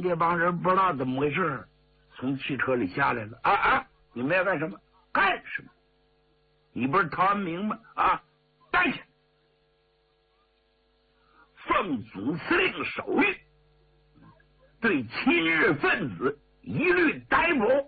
这帮人不知道怎么回事，从汽车里下来了。你们要干什么？干什么？你不是陶安明吗？带去！奉总司令手谕，对亲日分子一律逮捕。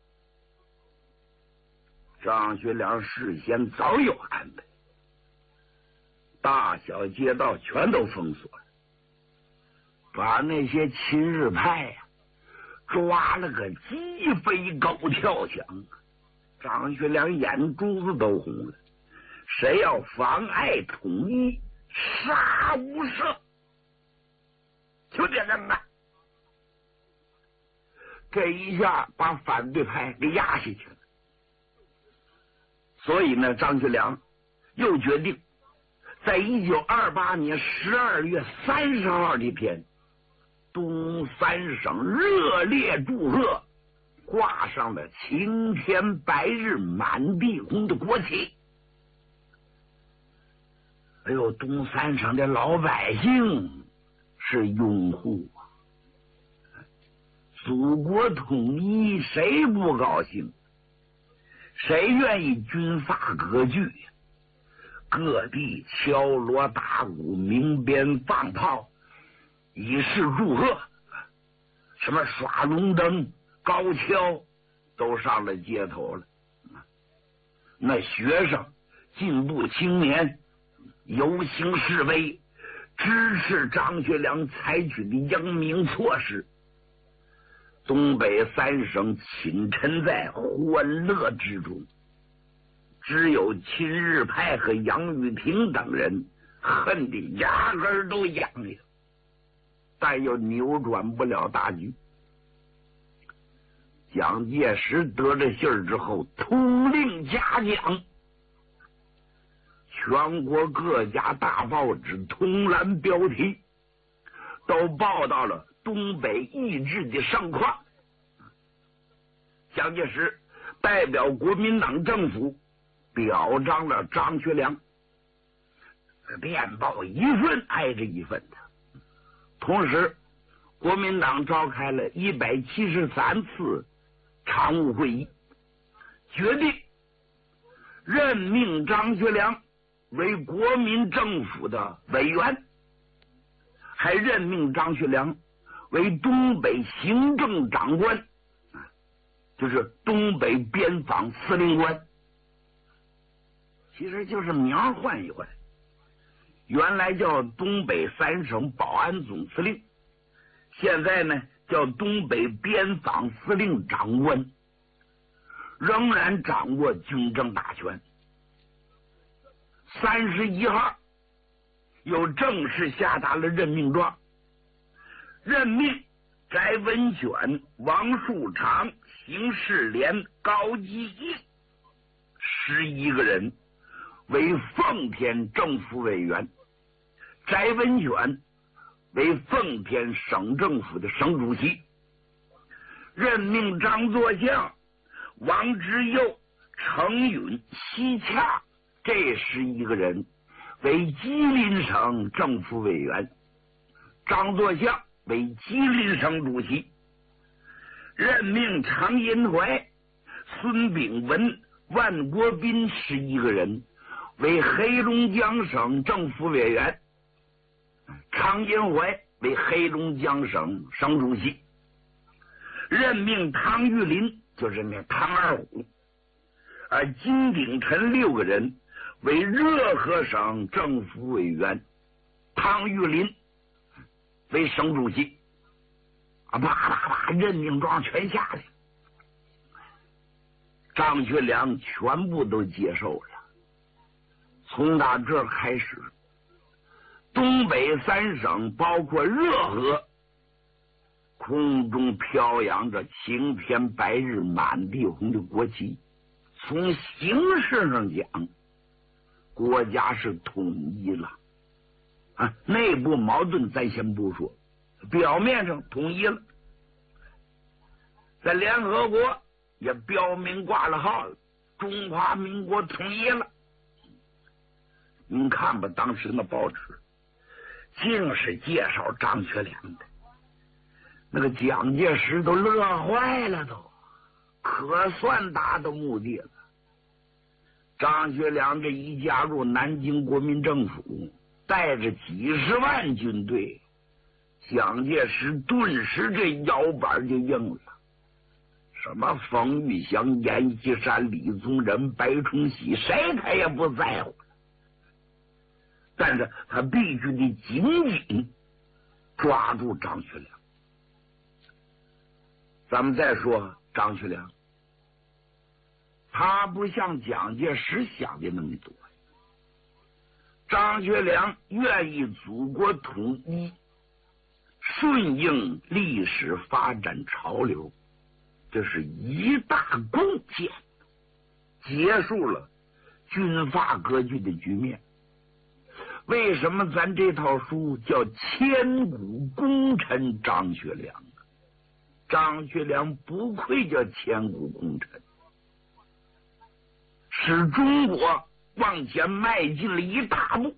张学良事先早有安排，大小街道全都封锁了，把那些亲日派抓了个鸡飞狗跳墙。张学良眼珠子都红了，谁要妨碍统一，杀无赦，就这样啊！这一下把反对派给压下去了。所以呢，张学良又决定在1928年12月30号这天，东三省热烈祝贺，挂上了青天白日满地红的国旗。哎呦，东三省的老百姓是拥护啊！祖国统一，谁不高兴？谁愿意军阀割据呀？各地敲锣打鼓，鸣鞭放炮，以示祝贺。什么耍龙灯、高跷都上了街头了。那学生、进步青年游行示威，支持张学良采取的英明措施。东北三省倾沉在欢乐之中，只有亲日派和杨玉婷等人恨得牙根都痒痒，但又扭转不了大局。蒋介石得了信儿之后，统令嘉奖，全国各家大报纸通栏标题都报道了东北意志的盛况。蒋介石代表国民党政府表彰了张学良，电报一份挨着一份的。同时，国民党召开了173次常务会议，决定任命张学良为国民政府的委员，还任命张学良为东北行政长官，就是东北边防司令官。其实就是名换一换，原来叫东北三省保安总司令，现在呢叫东北边防司令长官，仍然掌握军政大权。31号又正式下达了任命状，任命翟文选、王树常、邢世廉、高基义11个人为奉天政府委员，翟文选为奉天省政府的省主席，任命张作相、王之佑、程允、西洽这11个人为吉林省政府委员，张作相为吉林省主席，任命常荫槐、孙炳文、万国斌11个人为黑龙江省政府委员，常荫槐为黑龙江省省主席，任命汤玉麟，就是那汤二虎，金鼎臣6个人为热河省政府委员，汤玉麟为省主席，任命状全下来，张学良全部都接受了。从打这开始，东北三省包括热河，空中飘扬着青天白日满地红的国旗。从形式上讲，国家是统一了内部矛盾咱先不说，表面上统一了，在联合国也标明挂了号了，中华民国统一了。您看吧，当时那报纸竟是介绍张学良的， 那个蒋介石都乐坏了，都可算达到目的了。张学良这一加入南京国民政府，带着几十万军队，蒋介石顿时这腰板就硬了。什么冯玉祥、阎锡山、李宗仁、白崇禧，谁他也不在乎，但是他必须得紧紧抓住张学良。咱们再说张学良，他不像蒋介石想的那么多。张学良愿意祖国统一，顺应历史发展潮流，这是一大贡献，结束了军阀割据的局面。为什么咱这套书叫千古功臣张学良？张学良不愧叫千古功臣，使中国往前迈进了一大步，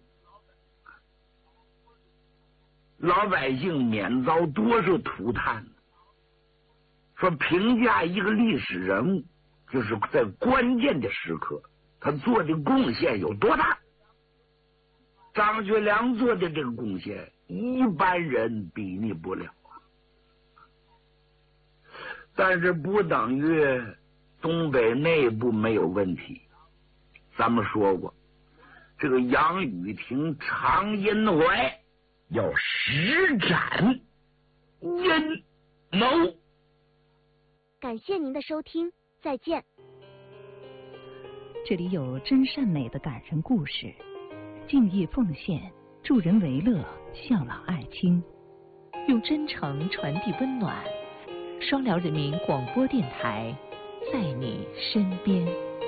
老百姓免遭多少涂炭。说评价一个历史人物，就是在关键的时刻他做的贡献有多大。张学良做的这个贡献，一般人比拟不了。但是不等于东北内部没有问题。咱们说过，这个杨雨婷、常荫槐要实展阴谋。 感谢您的收听，再见。 这里有真善美的感人故事，敬业奉献，助人为乐，孝老爱亲，用真诚传递温暖。双辽人民广播电台，在你身边。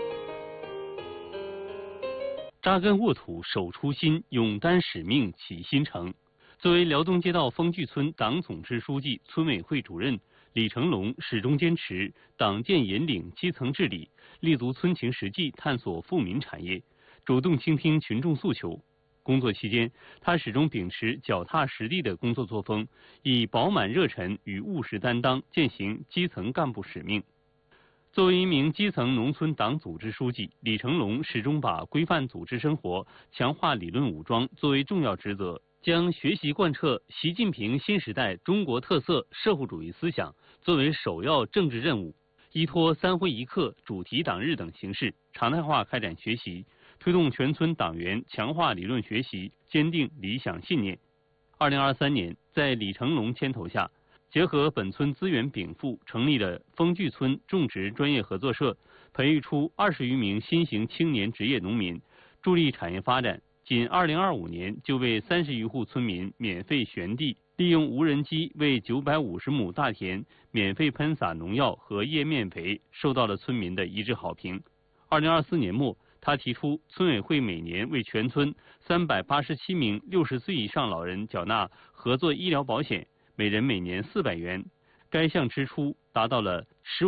扎根沃土，守初心，勇担使命，启新城。作为辽东街道枫聚村党总支书记、村委会主任，李成龙始终坚持党建引领基层治理，立足村情实际，探索富民产业，主动倾听群众诉求。工作期间，他始终秉持脚踏实地的工作作风，以饱满热忱与务实担当践行基层干部使命。作为一名基层农村党组织书记，李成龙始终把规范组织生活、强化理论武装作为重要职责，将学习贯彻习近平新时代中国特色社会主义思想作为首要政治任务，依托3会1课、主题党日等形式，常态化开展学习，推动全村党员强化理论学习，坚定理想信念。2023年，在李成龙牵头下，结合本村资源禀赋，成立了枫聚村种植专业合作社，培育出20余名新型青年职业农民，助力产业发展。仅2025年就为30余户村民免费旋地，利用无人机为950亩大田免费喷洒农药和叶面肥，受到了村民的一致好评。2024年末，他提出村委会每年为全村387名60岁以上老人缴纳合作医疗保险，每人每年400元，该项支出达到了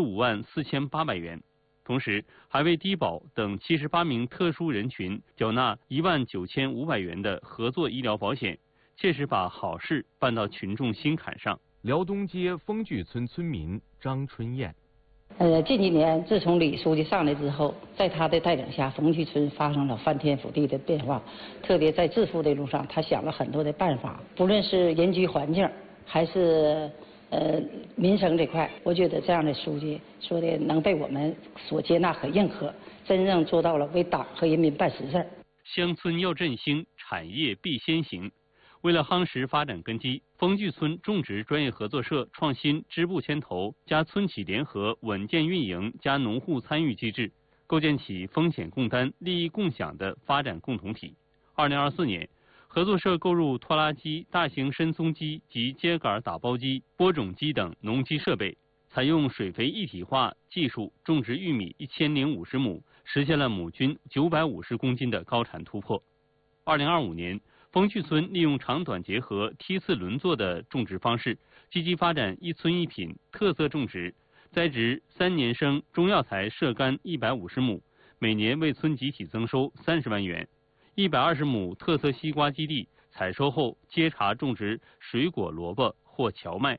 154800元。同时，还为低保等78名特殊人群缴纳19500元的合作医疗保险，切实把好事办到群众心坎上。 辽东街枫聚村村民张春燕。 近几年，自从李书记上来之后，在他的带领下，枫聚村发生了翻天覆地的变化。特别在致富的路上，他想了很多的办法，不论是人居环境，还是民生这块，我觉得这样的书记说的能被我们所接纳和认可，真正做到了为党和人民办实事。 乡村要振兴，产业必先行。为了夯实发展根基，枫聚村种植专业合作社创新支部牵头加村企联合稳健运营加农户参与机制，构建起风险共担、利益共享的发展共同体。2024年，合作社购入拖拉机、大型深松机及秸秆打包机、播种机等农机设备，采用水肥一体化技术种植玉米1050亩，实现了亩均950公斤的高产突破。2025年，枫聚村利用长短结合、梯次轮作的种植方式，积极发展一村一品特色种植，栽植3年生中药材射干150亩，每年为村集体增收30万元。120亩特色西瓜基地，采收后接茬种植水果萝卜或荞麦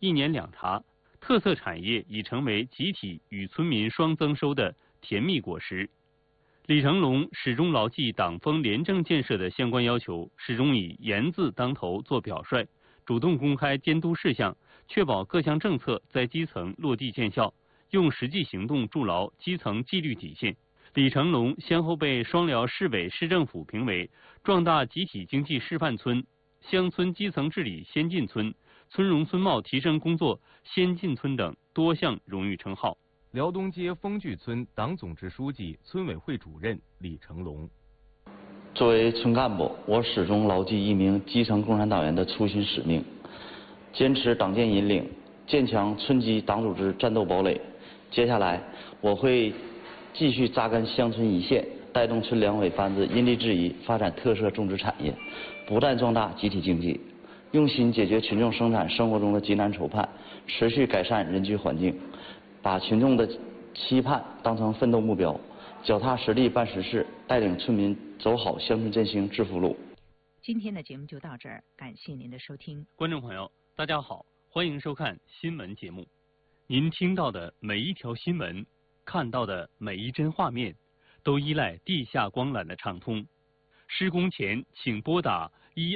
1年2查，特色产业已成为集体与村民双增收的甜蜜果实。李成龙始终牢记党风廉政建设的相关要求，始终以严字当头做表率，主动公开监督事项，确保各项政策在基层落地见效，用实际行动筑牢基层纪律底线。李成龙先后被双辽市委市政府评为壮大集体经济示范村、乡村基层治理先进村、村容村貌提升工作先进村等多项荣誉称号。 辽东街丰聚村党总支书记、村委会主任李成龙。 作为村干部，我始终牢记一名基层共产党员的初心使命，坚持党建引领，坚强村级党组织战斗堡垒。接下来，我会继续扎根乡村一线，带动村两委班子因地制宜发展特色种植产业，不断壮大集体经济，用心解决群众生产生活中的急难愁盼，持续改善人居环境，把群众的期盼当成奋斗目标，脚踏实地办实事，带领村民走好乡村振兴致富路。 今天的节目就到这儿，感谢您的收听。 观众朋友，大家好，欢迎收看新闻节目。您听到的每一条新闻，看到的每一帧画面，都依赖地下光缆的畅通。施工前请拨打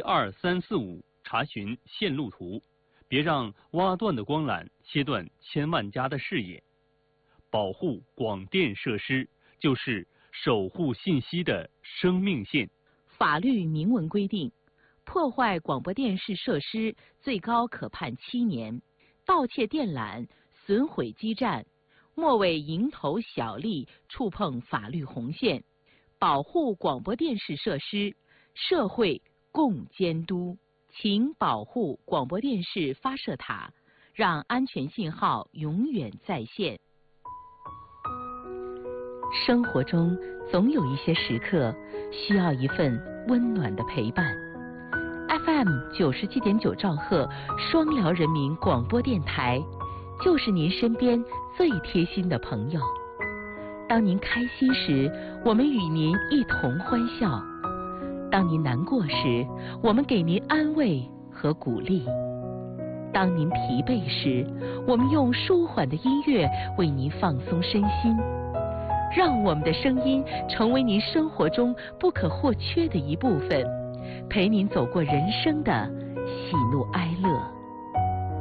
12345查询线路图，别让挖断的光缆切断千万家的视野。保护广电设施，就是守护信息的生命线。 法律明文规定，破坏广播电视设施最高可判7年，盗窃电缆、损毁基站，莫为蝇头小利触碰法律红线。保护广播电视设施，社会共监督。请保护广播电视发射塔，让安全信号永远在线。生活中总有一些时刻需要一份温暖的陪伴。FM 97.9兆赫双辽人民广播电台，就是您身边最贴心的朋友。当您开心时，我们与您一同欢笑；当您难过时，我们给您安慰和鼓励；当您疲惫时，我们用舒缓的音乐为您放松身心。让我们的声音成为您生活中不可或缺的一部分，陪您走过人生的喜怒哀乐。